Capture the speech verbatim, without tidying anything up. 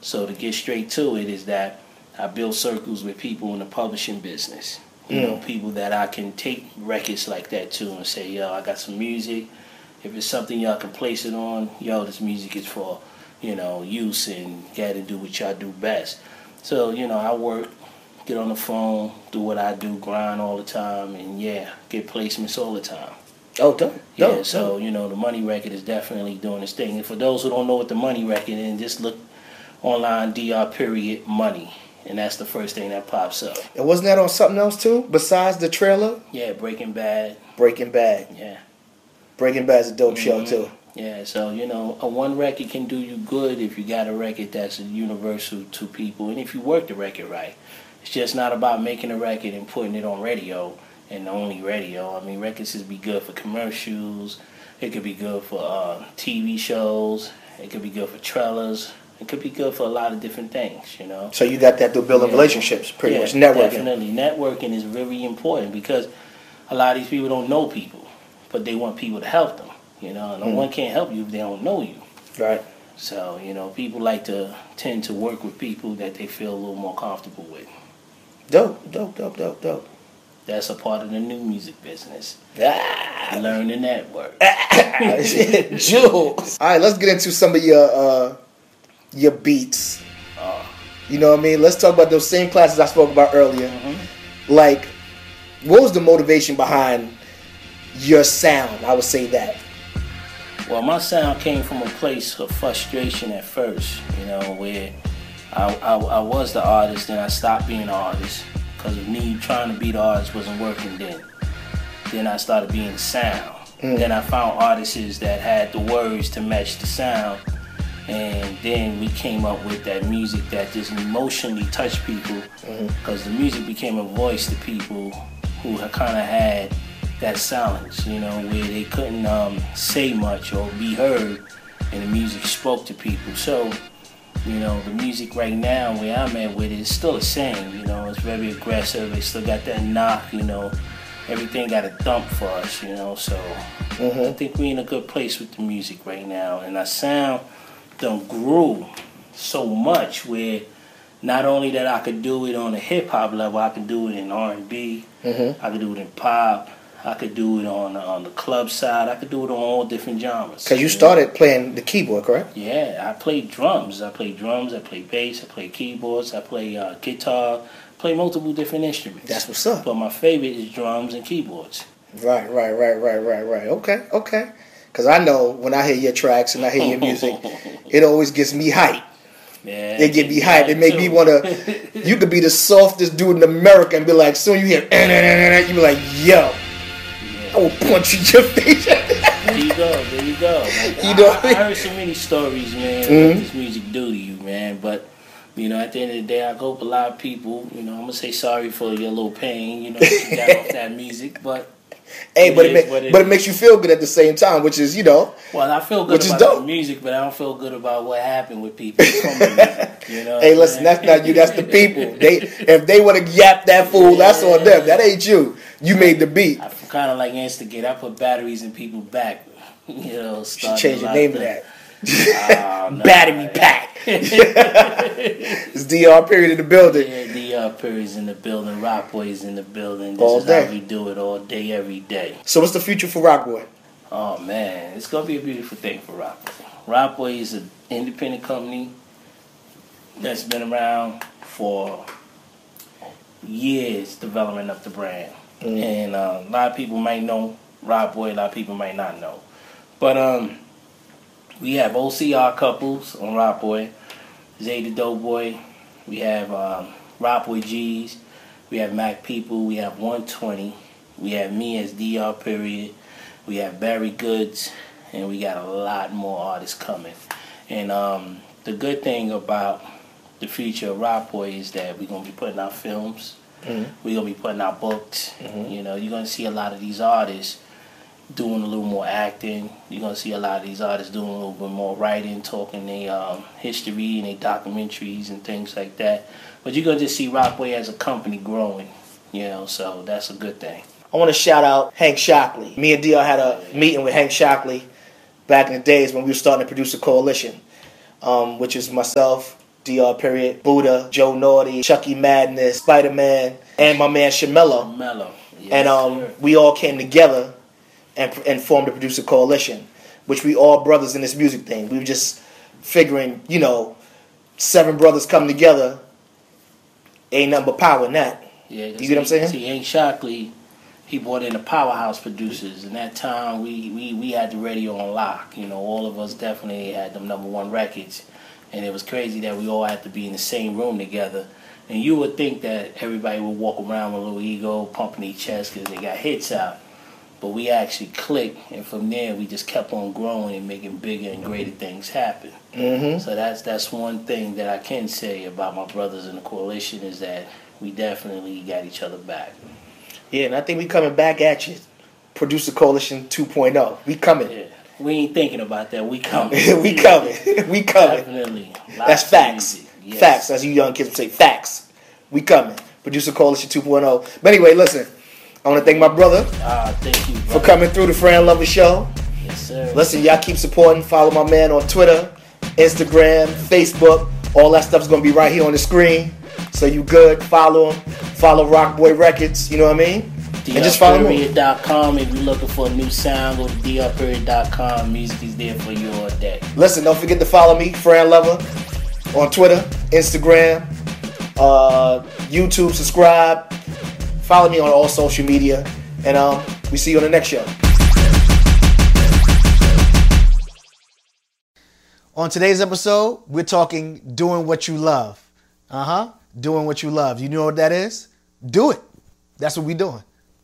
So to get straight to it is that I build circles with people in the publishing business. You mm. know, people that I can take records like that to and say, yo, I got some music. If it's something y'all can place it on, yo, this music is for, you know, use and got to do what y'all do best. So, you know, I work, get on the phone, do what I do, grind all the time, and yeah, get placements all the time. Oh, dope. Yeah, dope, so, dope. you know, the Money Record is definitely doing its thing. And for those who don't know what the Money Record is, just look online, D R period money. And that's the first thing that pops up. And wasn't that on something else too, besides the trailer? Yeah, Breaking Bad. Breaking Bad. Yeah. Breaking Bad's a dope mm-hmm. show too. Yeah, so, you know, a one record can do you good if you got a record that's universal to people. And if you work the record right. It's just not about making a record and putting it on radio. And only radio. I mean, records could be good for commercials. It could be good for uh, T V shows. It could be good for trailers. It could be good for a lot of different things, you know. So you got that through building yeah. relationships, pretty yeah, much networking. Definitely, networking is very important because a lot of these people don't know people, but they want people to help them, you know. And no mm. one can't help you if they don't know you. Right. So, you know, people like to tend to work with people that they feel a little more comfortable with. Dope, dope, dope, dope, dope. That's a part of the new music business. Ah. Learn the network. Jules. All right, let's get into some of your uh, your beats. Uh, you know what I mean? Let's talk about those same classes I spoke about earlier. Mm-hmm. Like, what was the motivation behind your sound? I would say that. Well, my sound came from a place of frustration at first, you know, where I, I, I was the artist, then I stopped being an artist. Because of me trying to be the artist wasn't working then. Then I started being the sound. Mm. Then I found artists that had the words to match the sound. And then we came up with that music that just emotionally touched people. Because mm-hmm. the music became a voice to people who kind of had that silence, you know, where they couldn't um, say much or be heard. And the music spoke to people. So, you know, the music right now, where I'm at with it, is still the same. You know, it's very aggressive. It still got that knock, you know. Everything got a thump for us, you know. So mm-hmm. I think we're in a good place with the music right now. And our sound done grew so much where not only that I could do it on a hip-hop level, I could do it in R and B. Mm-hmm. I could do it in pop. I could do it on on the club side. I could do it on all different genres. Because you started playing the keyboard, correct? Yeah, I played drums. I play drums. I play bass. I play keyboards. I play uh, guitar. I play multiple different instruments. That's what's up. But my favorite is drums and keyboards. Right, right, right, right, right, right. Okay, okay. Because I know when I hear your tracks and I hear your music, it always gets me hyped. Yeah, it get me hyped. It make me want to. You could be the softest dude in America and be like, soon you hear, you be like, yo. I will punch you in your face. There you go, there you go. Like, you know I, I heard so many stories, man, mm-hmm. what this music do to you, man. But, you know, at the end of the day, I hope a lot of people, you know, I'm going to say sorry for your little pain, you know, you got off that music, but... Hey, but it, ma- it but it makes you feel good at the same time, which is, you know... Well, I feel good about the music, but I don't feel good about what happened with people from the music, you know? Hey, listen, that's not you, that's the people. They If they want to yap that fool, yeah, that's on them. That ain't you. You made the beat. I kind of like Instigate. I put batteries in people's back. You know, you should change the name of that. Oh, no, Battery pack. It's D R period in the building. Yeah, D R period's in the building. Rock Boy's in the building. This all is day. how we do it all day, every day. So what's the future for Rock Boy? Oh, man. It's going to be a beautiful thing for Rock Boy. Rock Boy is an independent company that's been around for years developing up the brand. Mm. And uh, a lot of people might know Rock Boy, a lot of people might not know. But um, we have O C R couples on Rock Boy, Zay the Dope Boy, we have um, Rock Boy G's, we have Mac People, we have one twenty, we have me as D R period, we have Barry Goods, and we got a lot more artists coming. And um, the good thing about the future of Rock Boy is that we're going to be putting out films. Mm-hmm. We're going to be putting out books. Mm-hmm. You know, you're going to see a lot of these artists doing a little more acting. You're going to see a lot of these artists doing a little bit more writing, talking their um, history and their documentaries and things like that. But you're going to just see Rock Boy as a company growing, you know, so that's a good thing. I want to shout out Hank Shockley. Me and D R had a meeting with Hank Shockley back in the days when we were starting to produce a coalition, um, which is myself, D R period, Buddha, Joe Naughty, Chucky Madness, Spider-Man, and my man Shamello. Mello. Yes, and um, sir. we all came together and, and formed the Producer Coalition, which we all brothers in this music thing. We were just figuring, you know, seven brothers come together, ain't nothing but power in that. Yeah, you get what I'm saying? See, Hank Shockley, he brought in the powerhouse producers. In that time, we, we, we had the radio on lock. You know, all of us definitely had them number one records. And it was crazy that we all had to be in the same room together. And you would think that everybody would walk around with a little ego, pumping their chest because they got hits out. But we actually clicked, and from there we just kept on growing and making bigger and greater things happen. Mm-hmm. So that's that's one thing that I can say about my brothers in the coalition is that we definitely got each other back. Yeah, and I think we coming back at you. Producer Coalition two point oh. We coming. Yeah. We ain't thinking about that. We coming. we coming. we coming. Definitely. That's facts. Yes. Facts. As you young kids would say, facts. We coming. Producer Coalition two point oh. But anyway, listen. I want to thank my brother uh, thank you, for coming through the Fran Lover Show. Yes, sir. Listen, y'all keep supporting. Follow my man on Twitter, Instagram, Facebook. All that stuff's going to be right here on the screen. So you good. Follow him. Follow Rockboy Records. You know what I mean? D R and just follow me. Period dot com. If you're looking for a new sound, go to D R Period dot com. Music is there for you all day. Listen, don't forget to follow me, Fran Lover, on Twitter, Instagram, uh, YouTube. Subscribe. Follow me on all social media. And um, we see you on the next show. On today's episode, we're talking doing what you love. Uh-huh. Doing what you love. You know what that is? Do it. That's what we're doing.